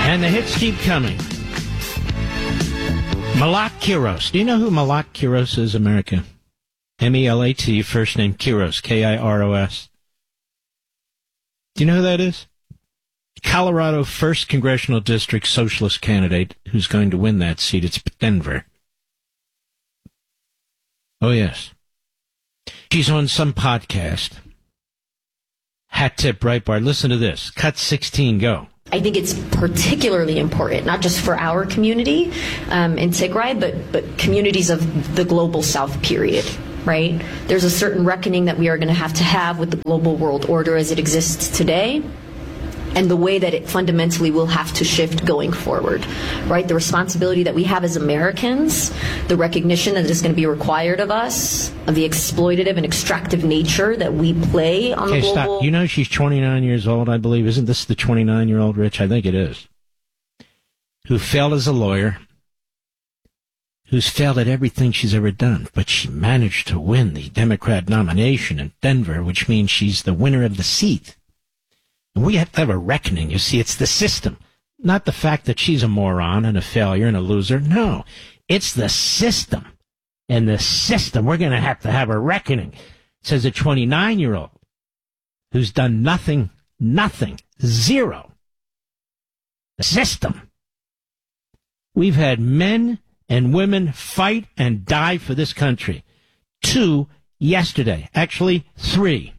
And the hits keep coming. Malat Kiros. Do you know who Malat Kiros is, America? M-E-L-A-T, first name Kiros, K-I-R-O-S. Do you know who that is? Colorado 1st Congressional District Socialist candidate who's going to win that seat. It's Denver. Oh, yes. She's on some podcast. Hat tip, Breitbart. Listen to this. Cut 16, go. I think it's particularly important, not just for our community in Tigray, but communities of the global South, period, right? There's a certain reckoning that we are going to have with the global world order as it exists today, and the way that it fundamentally will have to shift going forward, right? The responsibility that we have as Americans, the recognition that is going to be required of us, of the exploitative and extractive nature that we play on the global... Stop. You know she's 29 years old, I believe. Isn't this the 29-year-old, Rich? I think it is. Who failed as a lawyer, who's failed at everything she's ever done, but she managed to win the Democrat nomination in Denver, which means she's the winner of the seat. We have to have a reckoning. You see, it's the system, not the fact that she's a moron and a failure and a loser. No, it's the system. And the system, we're going to have a reckoning, says a 29-year-old who's done nothing, zero. The system. We've had men and women fight and die for this country. 2 yesterday, actually 3.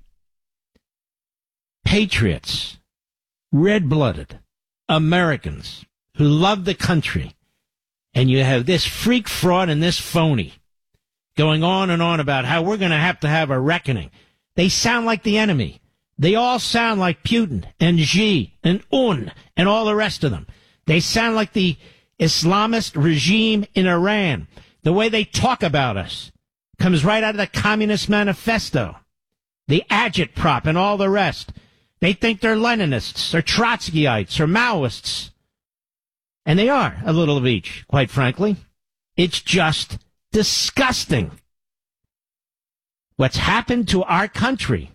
Patriots, red-blooded Americans who love the country, and you have this freak fraud and this phony going on and on about how we're going to have a reckoning. They sound like the enemy. They all sound like Putin and Xi and Un and all the rest of them. They sound like the Islamist regime in Iran. The way they talk about us comes right out of the Communist Manifesto, the agitprop and all the rest. They think they're Leninists or Trotskyites or Maoists. And they are a little of each, quite frankly. It's just disgusting what's happened to our country.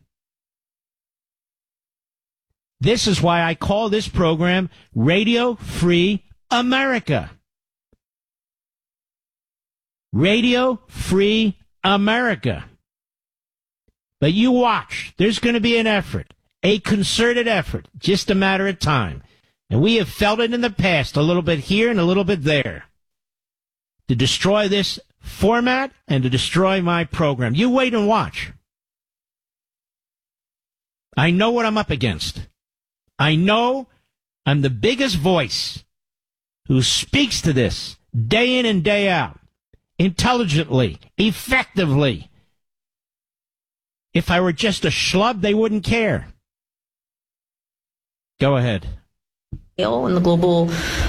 This is why I call this program Radio Free America. Radio Free America. But you watch. There's going to be an effort. A concerted effort, just a matter of time. And we have felt it in the past, a little bit here and a little bit there, to destroy this format and to destroy my program. You wait and watch. I know what I'm up against. I know I'm the biggest voice who speaks to this day in and day out, intelligently, effectively. If I were just a schlub, they wouldn't care. Go ahead. In the global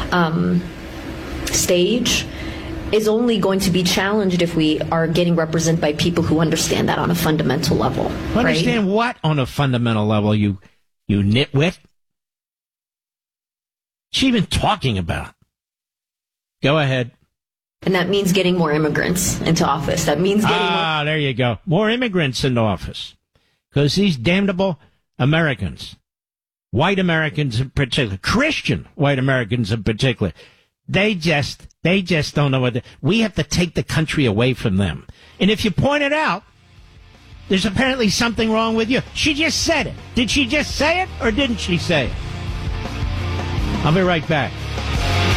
stage is only going to be challenged if we are getting represented by people who understand that on a fundamental level. Understand what on a fundamental level, you nitwit? What's she even talking about? Go ahead. And that means getting more immigrants into office. That means getting more... there you go. More immigrants into office. Because these damnable Americans, white Americans in particular, Christian white Americans in particular, they just don't know what we have to take the country away from them. And if you point it out, there's apparently something wrong with you. She just said it. Did she just say it or didn't she say it? I'll be right back.